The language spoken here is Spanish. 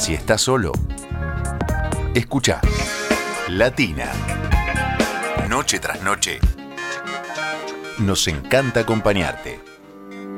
Si estás solo, escucha Latina. Noche tras noche, nos encanta acompañarte.